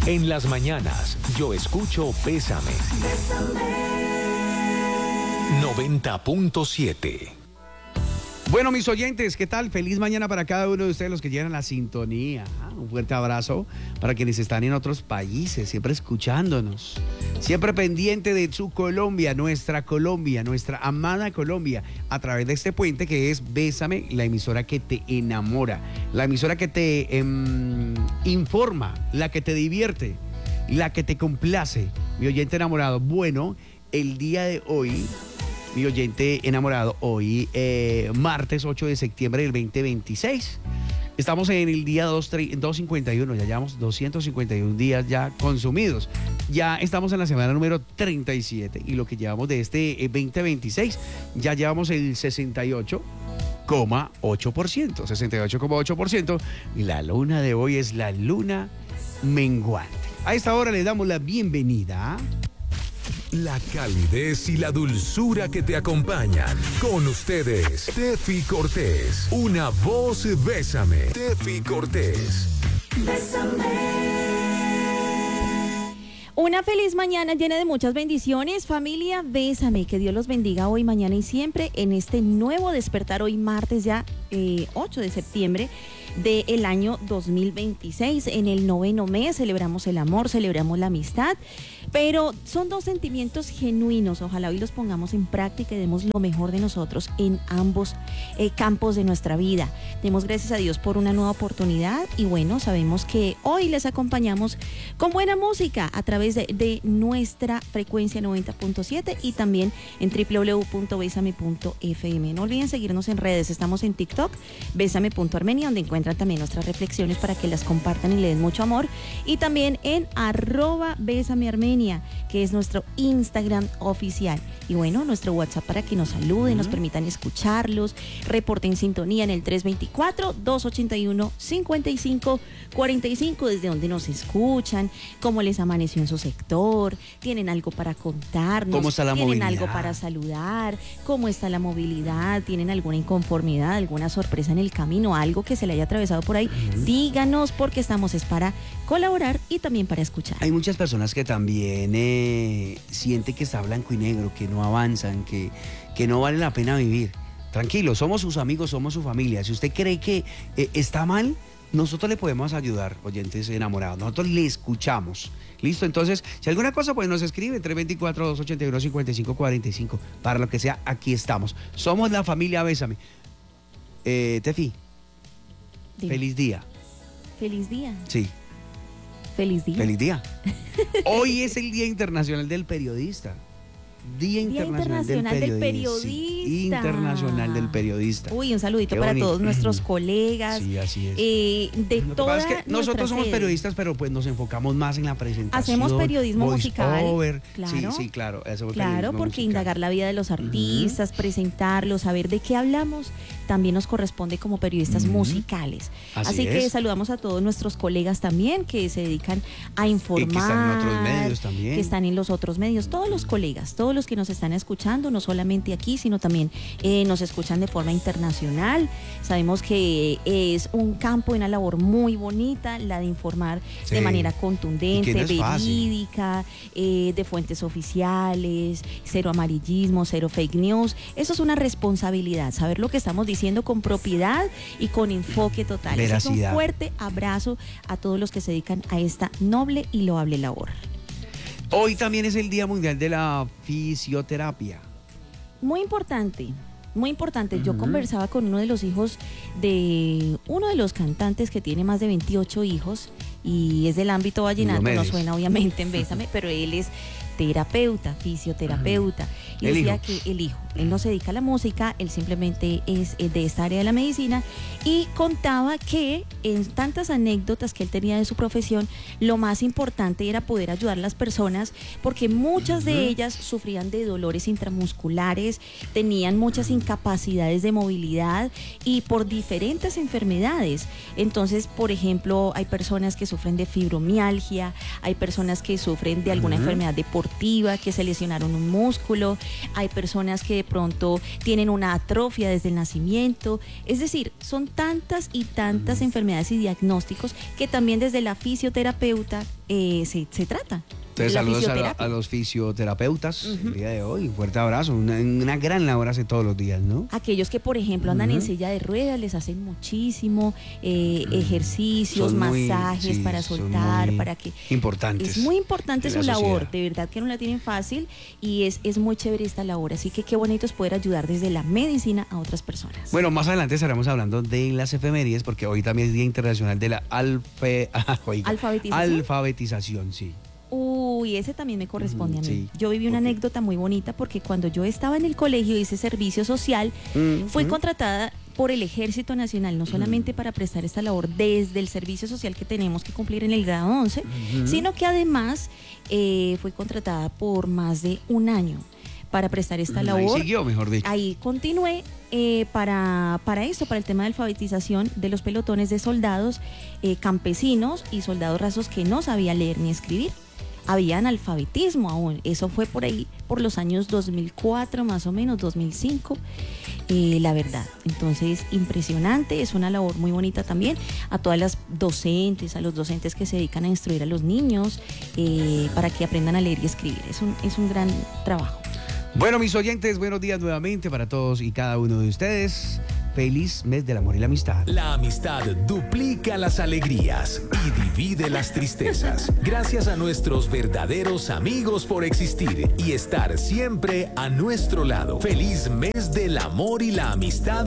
En las mañanas, yo escucho Bésame. 90.7. Bueno, mis oyentes, ¿qué tal? Feliz mañana para cada uno de ustedes, los que llegan a la sintonía. Un fuerte abrazo para quienes están en otros países, siempre escuchándonos, siempre pendiente de su Colombia, nuestra amada Colombia, a través de este puente que es Bésame, la emisora que te enamora, la emisora que te informa, la que te divierte, la que te complace. Mi oyente enamorado, bueno, el día de hoy... Mi oyente enamorado, hoy martes 8 de septiembre del 2026. Estamos en el día 251, ya llevamos 251 días ya consumidos. Ya estamos en la semana número 37 y lo que llevamos de este 2026, ya llevamos el 68,8%. Y la luna de hoy es la luna menguante. A esta hora le damos la bienvenida. La calidez y la dulzura que te acompañan. Con ustedes, Tefi Cortés. Una voz Bésame. Tefi Cortés. Bésame. Una feliz mañana llena de muchas bendiciones. Familia, bésame. Que Dios los bendiga hoy, mañana y siempre en este nuevo despertar. Hoy martes ya 8 de septiembre del año 2026. En el 9º mes celebramos el amor, celebramos la amistad. Pero son dos sentimientos genuinos. Ojalá hoy los pongamos en práctica y demos lo mejor de nosotros en ambos campos de nuestra vida. Demos gracias a Dios por una nueva oportunidad. Y bueno, sabemos que hoy les acompañamos con buena música a través de nuestra frecuencia 90.7 y también en www.besame.fm. No olviden seguirnos en redes. Estamos en TikTok, besame.armenia, donde encuentran también nuestras reflexiones para que las compartan y le den mucho amor. Y también en @besamearmenia, que es nuestro Instagram oficial. Y bueno, nuestro WhatsApp para que nos saluden, nos permitan escucharlos, reporten sintonía en el 324-281-5545, desde donde nos escuchan, cómo les amaneció en su sector, tienen algo para contarnos, cómo está la tienen movilidad, algo para saludar, cómo está la movilidad, tienen alguna inconformidad, alguna sorpresa en el camino, algo que se le haya atravesado por ahí, díganos, porque estamos es para colaborar y también para escuchar. Hay muchas personas que también sienten que está blanco y negro, que no avanzan, que no vale la pena vivir. Tranquilo, somos sus amigos, somos su familia. Si usted cree que está mal, nosotros le podemos ayudar, oyentes enamorados. Nosotros le escuchamos. ¿Listo? Entonces, si alguna cosa, pues nos escribe 324-281-5545. Para lo que sea, aquí estamos. Somos la familia Bésame. Tefi, Dime. feliz día. Feliz día. Sí. Feliz día. Feliz día. Hoy es el Día Internacional del Periodista. Día Internacional del Periodista. Sí, Internacional del Periodista. Uy, un saludito Qué para bonito. todos nuestros colegas. Sí, así es. De Lo que toda pasa es que nosotros somos sede. periodistas, pero pues nos enfocamos más en la presentación. Hacemos periodismo voice musical. over. Claro. Sí, claro. Hacemos Claro, periodismo porque musical. indagar la vida de los artistas, presentarlos, saber de qué hablamos, también nos corresponde como periodistas musicales. Así que saludamos a todos nuestros colegas también que se dedican a informar. Y que están en otros medios también. Que están en los otros medios. Todos los colegas, todos los que nos están escuchando, no solamente aquí, sino también nos escuchan de forma internacional. Sabemos que es un campo, una labor muy bonita, la de informar de manera contundente, no es verídica, de fuentes oficiales, cero amarillismo, cero fake news. Eso es una responsabilidad, saber lo que estamos diciendo con propiedad y con enfoque total. Es un fuerte abrazo a todos los que se dedican a esta noble y loable labor. Hoy también es el Día Mundial de la Fisioterapia. Muy importante. Muy importante. Yo conversaba con uno de los hijos de uno de los cantantes que tiene más de 28 hijos y es del ámbito vallenato, no suena obviamente en Bésame, pero él es terapeuta, fisioterapeuta. Y decía que el hijo, él no se dedica a la música, él simplemente es de esta área de la medicina, y contaba que en tantas anécdotas que él tenía de su profesión, lo más importante era poder ayudar a las personas, porque muchas de ellas sufrían de dolores intramusculares, tenían muchas incapacidades de movilidad y por diferentes enfermedades. Entonces, por ejemplo, hay personas que sufren de fibromialgia, hay personas que sufren de alguna enfermedad de deportiva, que se lesionaron un músculo, hay personas que de pronto tienen una atrofia desde el nacimiento, es decir, son tantas y tantas enfermedades y diagnósticos que también desde la fisioterapeuta se trata. Entonces, saludos a los fisioterapeutas el día de hoy. Un fuerte abrazo. Una gran labor hace todos los días, ¿no? Aquellos que, por ejemplo, andan en silla de ruedas, les hacen muchísimo ejercicios, masajes para soltar, para que... Importantes. Es muy importante su labor, de verdad que no la tienen fácil y es muy chévere esta labor. Así que qué bonito es poder ayudar desde la medicina a otras personas. Bueno, más adelante estaremos hablando de las efemérides, porque hoy también es Día Internacional de la Alfabetización, sí. Uy, ese también me corresponde a mí. Sí, yo viví una anécdota muy bonita porque cuando yo estaba en el colegio hice servicio social, fui contratada por el Ejército Nacional, no solamente para prestar esta labor desde el servicio social que tenemos que cumplir en el grado 11, sino que además fui contratada por más de un año para prestar esta labor. Ahí siguió, mejor dicho. Ahí continué para esto, para el tema de alfabetización de los pelotones de soldados, campesinos y soldados rasos que no sabían leer ni escribir. Había analfabetismo aún, eso fue por ahí, por los años 2004 más o menos, 2005, la verdad. Entonces, impresionante, es una labor muy bonita también, a todas las docentes, a los docentes que se dedican a instruir a los niños, para que aprendan a leer y escribir, es un gran trabajo. Bueno, mis oyentes, buenos días nuevamente para todos y cada uno de ustedes. Feliz mes del amor y la amistad. La amistad duplica las alegrías y divide las tristezas. Gracias a nuestros verdaderos amigos por existir y estar siempre a nuestro lado. Feliz mes del amor y la amistad